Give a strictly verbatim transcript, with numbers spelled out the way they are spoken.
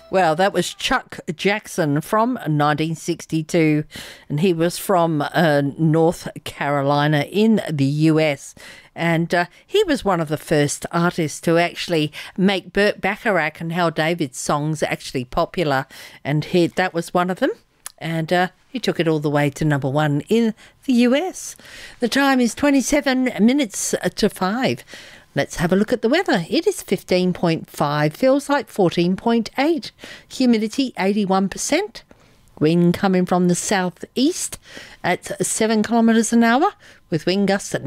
Well, that was Chuck Jackson from nineteen sixty-two, and he was from uh, North Carolina in the U S, and uh, he was one of the first artists to actually make Burt Bacharach and Hal David's songs actually popular, and he, that was one of them, and uh, he took it all the way to number one in the U S. The time is twenty-seven minutes to five. Let's have a look at the weather. It is fifteen point five, feels like fourteen point eight. Humidity eighty-one percent. Wind coming from the southeast at seven kilometres an hour with wind gusts at